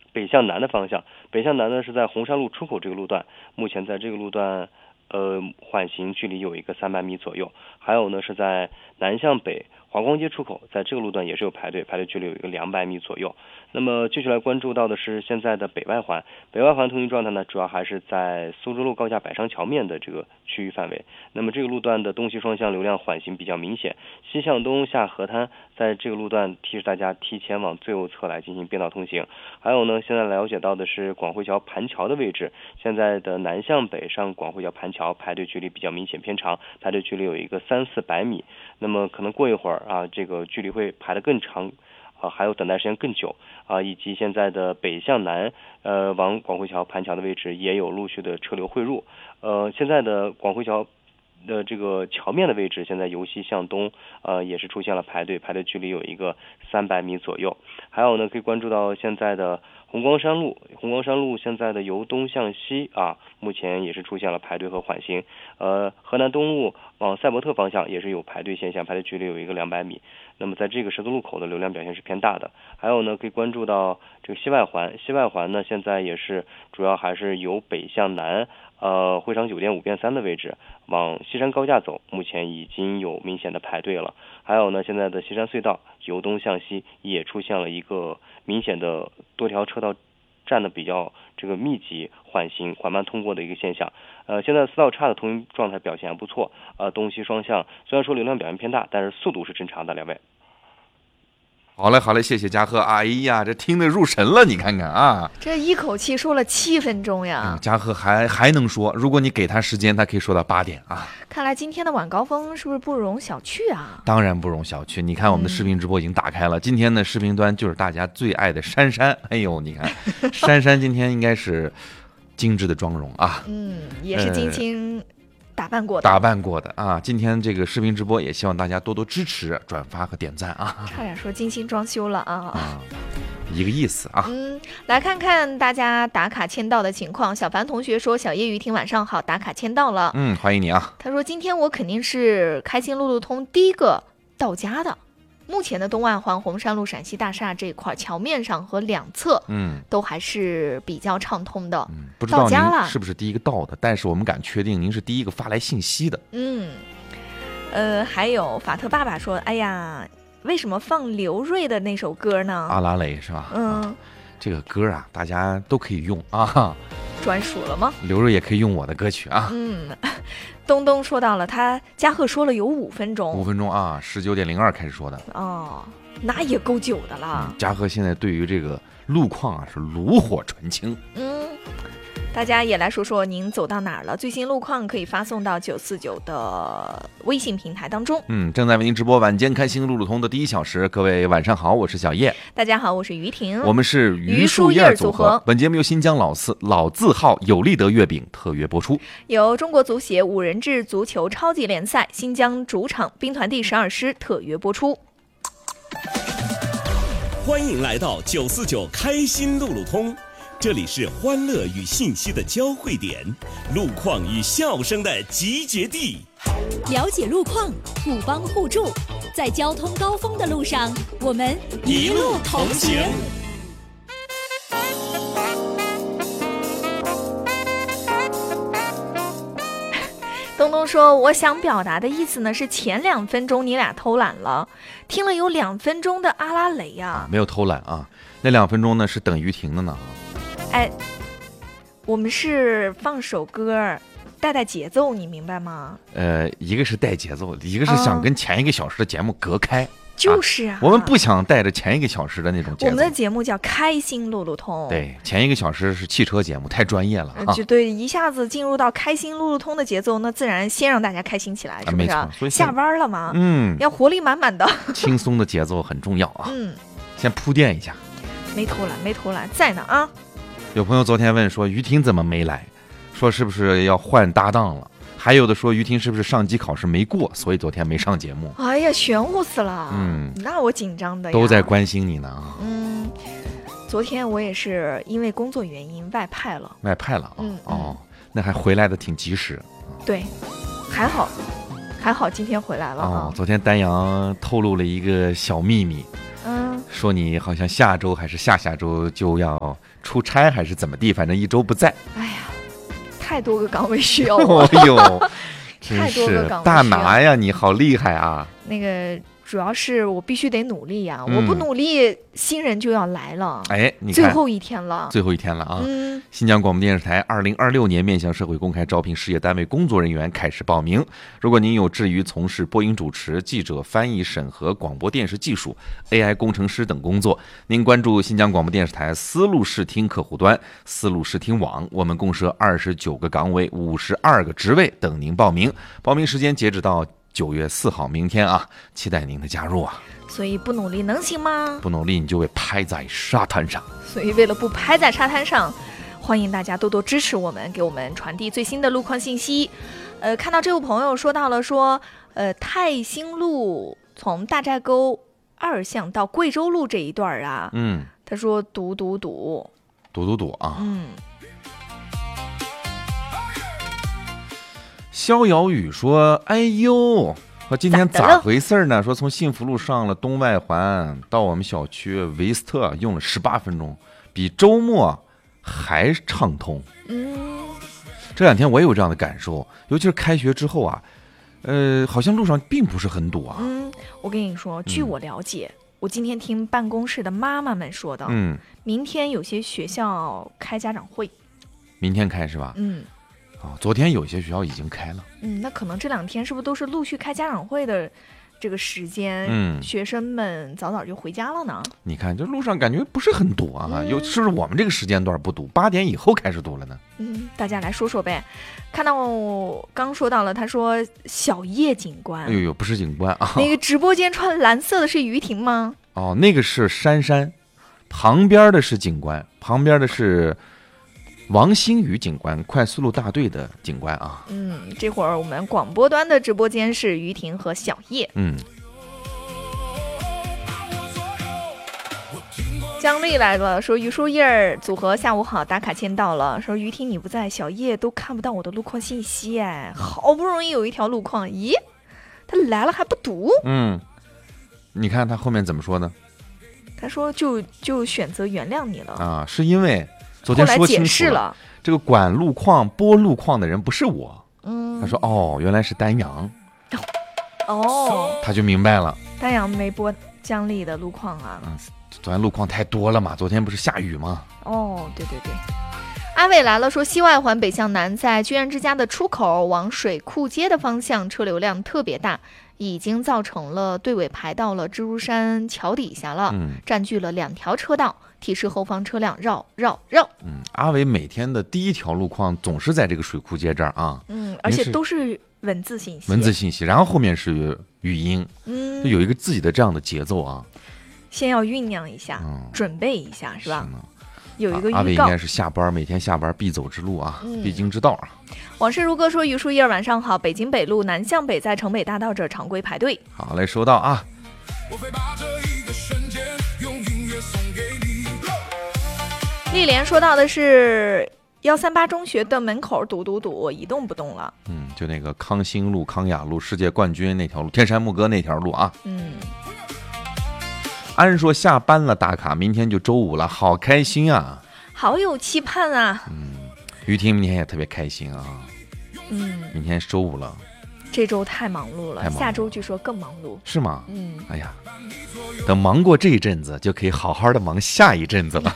北向南的方向。北向南呢是在红山路出口这个路段，目前在这个路段缓行距离有一个300米左右。还有呢是在南向北华光街出口，在这个路段也是有排队距离有一个200米左右。那么继续来关注到的是现在的北外环通行状态呢，主要还是在苏州路高架百商桥面的这个区域范围。那么这个路段的东西双向流量缓行比较明显，西向东下河滩，在这个路段提示大家提前往最右侧来进行变道通行。还有呢，现在了解到的是广汇桥盘桥的位置，现在的南向北上广汇桥盘桥排队距离比较明显偏长，排队距离有一个300-400米。那么可能过一会儿这个距离会排得更长。还有等待时间更久以及现在的北向南往广汇桥盘桥的位置也有陆续的车流汇入。现在的广汇桥的这个桥面的位置，现在由西向东也是出现了排队距离有一个300米左右。还有呢，可以关注到现在的红光山路现在的由东向西目前也是出现了排队和缓行。河南东路往赛博特方向也是有排队现象，排队距离有一个200米。那么在这个十字路口的流量表现是偏大的。还有呢，可以关注到这个西外环呢，现在也是主要还是由北向南汇商酒店5变3的位置往西山高架走，目前已经有明显的排队了。还有呢，现在的西山隧道由东向西也出现了一个明显的多条车道站的比较这个密集，缓慢通过的一个现象。现在4道岔的通行状态表现还不错，东西双向虽然说流量表现偏大，但是速度是正常的。两位好嘞，谢谢嘉禾。哎呀，这听得入神了，你看看这一口气说了7分钟呀。 嘉禾还能说，如果你给他时间，他可以说到8点看来今天的晚高峰是不是不容小觑啊？ 当然不容小觑。你看我们的视频直播已经打开了，今天的视频端就是大家最爱的珊珊。哎呦，你看珊珊今天应该是精致的妆容也是精心打扮过的今天这个视频直播也希望大家多多支持、转发和点赞差点说精心装修了一个意思来看看大家打卡签到的情况。小凡同学说：“小叶雨婷晚上好，打卡签到了。” 欢迎你他说：“今天我肯定是开心路路通第一个到家的。目前的东外环红山路陕西大厦这块桥面上和两侧都还是比较畅通的。 不知道您是不是第一个到的，但是我们敢确定您是第一个发来信息的。 还有法特爸爸说：哎呀，为什么放刘瑞的那首歌呢？ 阿拉蕾是吧？这个歌大家都可以用专属了吗？ 刘瑞也可以用我的歌曲东东说到了，他嘉禾说了有5分钟 ，5分钟19:02开始说的那也够久的了。 嘉禾现在对于这个路况是炉火纯青。 大家也来说说您走到哪儿了，最新路况可以发送到949的微信平台当中。 正在为您直播晚间开心路路通的第1小时，各位晚上好，我是小叶。 大家好，我是于婷， 我们是榆树叶组合。本节目由新疆老字号有利德月饼特约播出， 由中国足协5人制足球超级联赛新疆主场兵团第12师特约播出。 欢迎来到949开心路路通，这里是欢乐与信息的交汇点，路况与笑声的集结地。 了解路况，互帮互助，在交通高峰的路上，我们一路同行。 东东说：“我想表达的意思呢，是前2分钟你俩偷懒了，听了有2分钟的阿拉蕾呀。” 没有偷懒那2分钟呢是等于停的呢。 我们是放首歌带节奏，你明白吗？ 一个是带节奏，一个是想跟前1个小时的节目隔开。 就是我们不想带着前1个小时的那种节奏。 我们的节目叫开心路路通。 对，前1个小时是汽车节目，太专业了就对，一下子进入到开心路路通的节奏，那自然先让大家开心起来，是不是？ 没错，所以下班了嘛，要活力满满的。 轻松的节奏很重要先铺垫一下。 没偷懒，在呢有朋友昨天问说于婷怎么没来，说是不是要换搭档了，还有的说于婷是不是上级考试没过，所以昨天没上节目。 哎呀，玄乎死了那我紧张的呀， 都在关心你呢昨天我也是因为工作原因外派了那还回来的挺及时。 对，还好今天回来了昨天丹阳透露了一个小秘密说你好像下周还是下下周就要出差还是怎么地，反正一周不在。 哎呀，太多个岗位需要我。 哎呦，真太多个是岗位大拿呀，你好厉害啊！ 那个主要是我必须得努力呀，我不努力，新人就要来了。 哎，你看最后一天了， 最后一天了啊！ 嗯， 新疆广播电视台2026年面向社会公开招聘事业单位工作人员开始报名。如果您有志于从事播音主持、记者、翻译、审核、广播电视技术、AI 工程师等工作，您关注新疆广播电视台丝路视听客户端、丝路视听网，我们共设29个岗位、52个职位等您报名。报名时间截止到9月4号，明天啊，期待您的加入啊！ 所以不努力能行吗？ 不努力你就会拍在沙滩上。 所以为了不拍在沙滩上，欢迎大家多多支持我们，给我们传递最新的路况信息。看到这位朋友说到了说，泰兴路从大寨沟2巷到贵州路这一段啊，他说堵啊， 逍遥雨说：“哎呦，我今天咋回事呢？说从幸福路上了东外环到我们小区维斯特用了18分钟，比周末还畅通。这2天我也有这样的感受，尤其是开学之后啊，好像路上并不是很堵啊。 我跟你说，据我了解，我今天听办公室的妈妈们说的，明天有些学校开家长会， 明天开是吧？昨天有些学校已经开了。 那可能这2天是不是都是陆续开家长会的这个时间？学生们早早就回家了呢。 你看，这路上感觉不是很堵啊，是不是我们这个时间段不堵，8点以后开始堵了呢？ 大家来说说呗。看到我刚说到了，他说小叶警官， 哎呦，不是警官啊， 那个直播间穿蓝色的是于婷吗？ 哦，那个是珊珊，旁边的是警官，旁边的是王新宇警官，快速路大队的警官啊。 这会儿我们广播端的直播间是于婷和小叶。姜丽来了，说于树叶儿组合下午好，打卡签到了。说于婷你不在，小叶都看不到我的路况信息哎，好不容易有一条路况，咦，他来了还不堵？ 你看他后面怎么说呢？ 他说就选择原谅你了啊，是因为昨天说清楚了，这个管路况、播路况的人不是我。他说哦，原来是丹阳。他就明白了。 丹阳没播姜丽的路况啊。 昨天路况太多了嘛，昨天不是下雨吗？ 对。阿伟来了，说西外环北向南，在居然之家的出口往水库街的方向车流量特别大，已经造成了队尾排到了蜘蛛山桥底下了，占据了2条车道，提示后方车辆绕。 阿伟每天的第1条路况总是在这个水库街这儿啊， 而且都是文字信息， 然后后面是语音，就有一个自己的这样的节奏啊。 先要酝酿一下，准备一下，是吧？有一个预告。 阿伟应该是每天下班必走之路啊，必经之道啊。 往事如歌说，于树叶晚上好，北京北路南向北在城北大道这常规排队。 好嘞，收到啊。 丽莲说到的是138中学的门口堵，一动不动了。 就那个康兴路、康雅路世界冠军那条路，天山牧歌那条路啊。安说下班了打卡，明天就周5了，好开心啊， 好有期盼啊。 于婷明天也特别开心啊。明天是周5了， 这周太忙碌了，下周据说更忙碌， 是吗？哎呀，等忙过这一阵子，就可以好好的忙下一阵子了。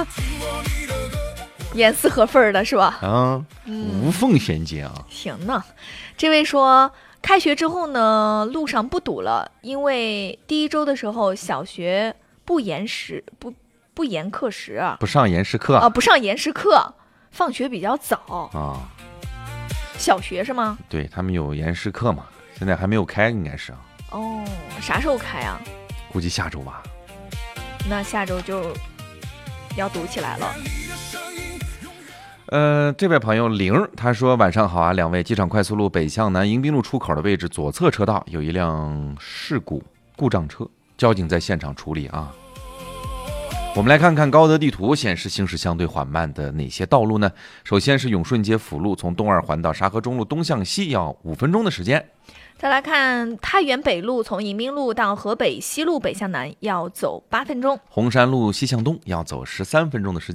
严丝合缝的是吧？ 无缝衔接啊。 行呢，这位说开学之后呢，路上不堵了，因为第1周的时候小学不延课时啊， 不上延时课不上延时课，放学比较早啊。小学是吗？ 对，他们有延时课嘛，现在还没有开，应该是啥时候开啊？ 估计下周吧。 那下周就要堵起来了。 这位朋友玲他说晚上好啊，两位，机场快速路北向南迎宾路出口的位置左侧车道有一辆事故障车，交警在现场处理啊。我们来看看高德地图显示行驶相对缓慢的哪些道路呢？首先是永顺街辅路，从东二环到沙河中路东向西要5分钟的时间。 再来看太原北路，从迎宾路到河北西路北向南要走8分钟， 红山路西向东要走13分钟的时间。